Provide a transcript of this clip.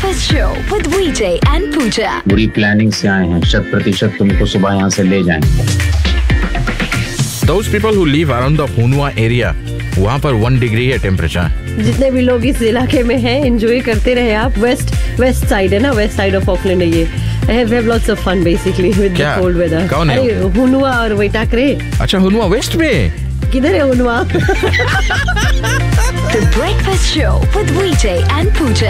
Breakfast Show with VJ and Pooja. बुरी planning से आए हैं, 100% तुमको सुबह यहाँ से ले जाएंगे. Those people who live around the Hunua area, वहाँ पर 1 डिग्री है टेम्परेचर. जितने भी लोग इस इलाके में हैं, एंजॉय करते रहे आप. वेस्ट साइड है ना, वेस्ट साइड ऑफ ऑकलैंड है ये. I have lots of fun basically with the cold weather. कौन है? अरे हुनुआ और वैटाकरे. अच्छा, हुनुआ वेस्ट में. किधर है हुनुआ? The Breakfast Show with VJ and Pooja.